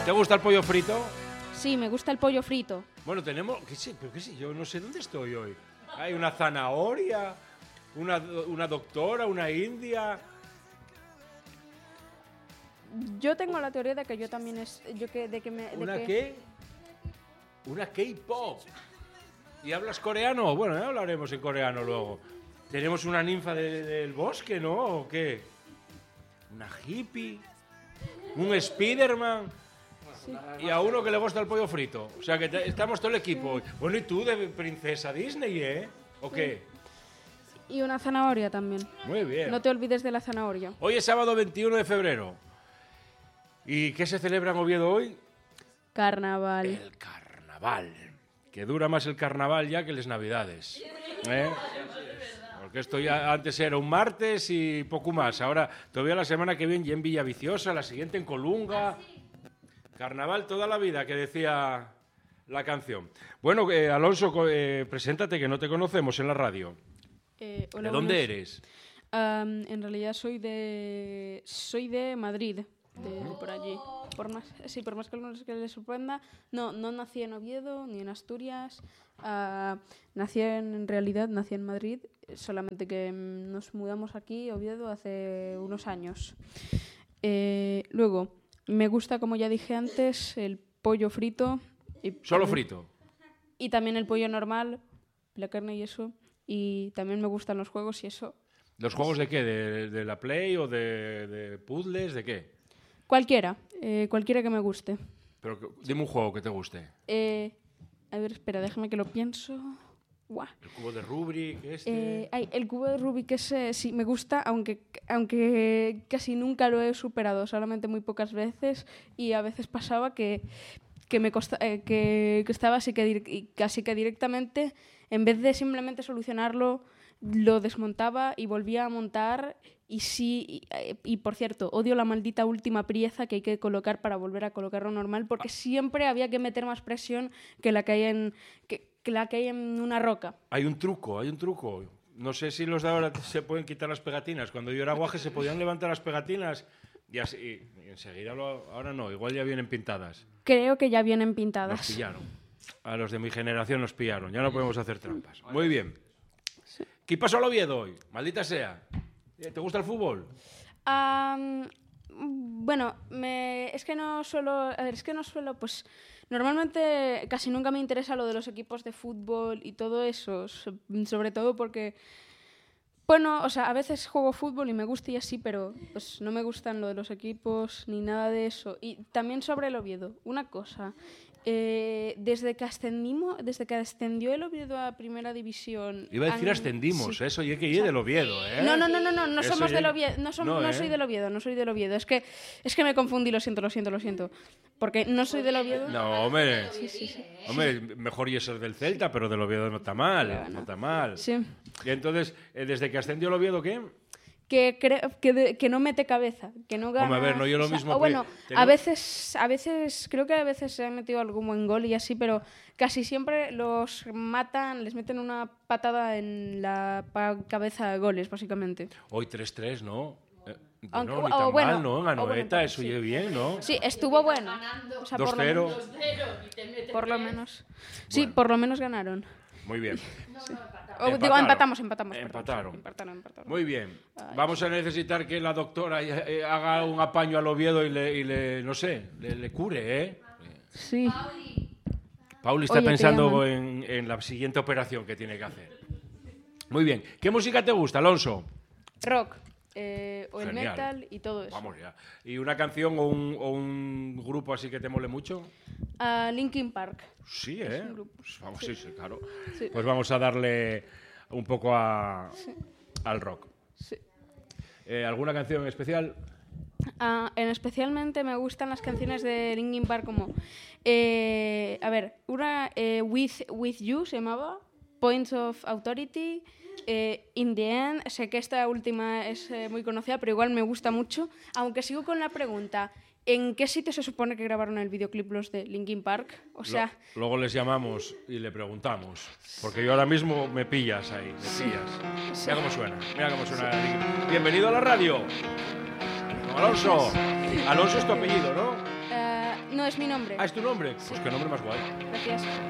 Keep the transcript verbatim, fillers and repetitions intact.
¿Te gusta el pollo frito? Sí, me gusta el pollo frito. Bueno, tenemos... ¿Qué sé? ¿Pero qué sé? Yo no sé dónde estoy hoy. Hay una zanahoria, una, una doctora, una india... Yo tengo la teoría de que yo también es... Yo que, de que me, de ¿Una que... qué? Una K-pop. ¿Y hablas coreano? Bueno, ya hablaremos en coreano luego. ¿Tenemos una ninfa de, del bosque, no? ¿O qué? ¿Una hippie? ¿Un Spiderman? Sí. Y a uno que le gusta el pollo frito. O sea, que te, estamos todo el equipo hoy. Bueno, ¿y tú de princesa Disney, eh? ¿O qué? Y una zanahoria también. Muy bien. No te olvides de la zanahoria. Hoy es sábado veintiuno de febrero. ¿Y qué se celebra en Oviedo hoy? Carnaval. El carnaval. Que dura más el carnaval ya que las navidades. ¿Eh? Porque esto ya antes era un martes y poco más. Ahora, todavía la semana que viene ya en Villaviciosa, la siguiente en Colunga. Carnaval toda la vida, que decía la canción. Bueno, eh, Alonso, eh, preséntate, que no te conocemos en la radio. Eh, hola, ¿De dónde buenos. eres? Um, en realidad soy de... Soy de Madrid. De por allí. Por más, sí, por más que a algunos que les sorprenda, no, no nací en Oviedo ni en Asturias. Uh, nací en, en realidad, nací en Madrid, solamente que mm, nos mudamos aquí, Oviedo, hace unos años. Eh, luego, me gusta, como ya dije antes, el pollo frito. Y ¿Solo también, frito? Y también el pollo normal, la carne y eso. Y también me gustan los juegos y eso. ¿Los juegos de qué? ¿De, de la Play o de, de puzzles? ¿De qué? Cualquiera, eh, cualquiera que me guste. Pero dime un juego que te guste. Eh, a ver, espera, déjame que lo pienso. Guau. El cubo de Rubik, este... Eh, ay, el cubo de Rubik ese sí me gusta, aunque, aunque casi nunca lo he superado, solamente muy pocas veces. Y a veces pasaba que, que me costa, eh, que, que estaba así que, di- casi que directamente, en vez de simplemente solucionarlo, lo desmontaba y volvía a montar. Y sí, y, y por cierto, odio la maldita última pieza que hay que colocar para volver a colocarlo normal, porque siempre había que meter más presión que la que hay en, que, que la que hay en una roca. Hay un truco, hay un truco. No sé si los de ahora se pueden quitar las pegatinas. Cuando yo era guaje se podían levantar las pegatinas y, así, y enseguida lo, ahora no, igual ya vienen pintadas. Creo que ya vienen Nos pintadas. pillaron. A los de mi generación nos pillaron. Ya no podemos hacer trampas. Muy bien. ¿Qué pasó al Oviedo hoy? Maldita sea. ¿Te gusta el fútbol? Um, bueno, me, es que no suelo, a ver, es que no suelo, pues normalmente casi nunca me interesa lo de los equipos de fútbol y todo eso, so- sobre todo porque, bueno, o sea, a veces juego fútbol y me gusta y así, pero pues no me gustan lo de los equipos ni nada de eso. Y también sobre el Oviedo, una cosa. Eh, desde que ascendimos, desde que ascendió el Oviedo a Primera División... Iba a decir han- ascendimos, sí. eso, y que ir del Oviedo, ¿eh? No, no, no, no, no, no Eso somos ya- del Oviedo, no, som- No, no ¿eh? soy del Oviedo, no soy del Oviedo. Es que, es que me confundí, lo siento, lo siento, lo siento. Porque no soy del Oviedo. No, hombre. Sí, sí, sí. Hombre, mejor y ser del Celta, pero del Oviedo no está mal, Pero no no. está mal. Sí. Y entonces, eh, desde que ascendió el Oviedo, ¿qué? Que, creo, que, de- que no mete cabeza, que no gana. Hombre, a ver, no yo lo o sea, mismo o que- bueno, tenemos- a veces, a veces, creo que a veces se ha metido algún buen gol y así, pero casi siempre los matan, les meten una patada en la pa- cabeza de goles, básicamente. Hoy tres tres, ¿no? Eh, Aunque- no, ni o tan bueno, mal, ¿no? o bueno, Anoeta, eso sí. oye bien, ¿no? Sí, estuvo bueno. O sea, por lo dos cero. menos- Por lo menos. Sí, Bueno. por lo menos ganaron. Muy bien. O, digo, Empataron. empatamos, empatamos. perdón, Empataron. sí, empataron, empataron. Muy bien. Ay. Vamos a necesitar que la doctora eh, haga un apaño al Oviedo y le, y le no sé, le, le cure, ¿eh? Sí. Pauli está Oye, te pensando llaman. en, en la siguiente operación que tiene que hacer. Muy bien. ¿Qué música te gusta, Alonso? Rock. eh, o el Genial. metal y todo eso. Vamos ya. ¿Y una canción o un, o un grupo así que te mole mucho? Ah, Linkin Park. Sí, ¿eh? un grupo. Pues vamos, sí, sí, claro. Sí. Pues vamos a darle un poco a, al rock. Sí. Eh, ¿Alguna canción en especial? Ah, en especialmente me gustan las canciones de Linkin Park como... eh, a ver, una eh, With, With You se llamaba, Points of Authority, eh, In the End, sé que esta última es eh, muy conocida, pero igual me gusta mucho, aunque sigo con la pregunta, ¿en qué sitio se supone que grabaron el videoclip los de Linkin Park? O sea, Lo- luego les llamamos y le preguntamos. Porque yo ahora mismo me pillas ahí, me pillas. Mira cómo suena, mira cómo suena. Bienvenido a la radio. Don Alonso. Alonso es tu apellido, ¿no? eh, No es mi nombre. Ah, ¿es tu nombre? Pues qué nombre más guay. Gracias.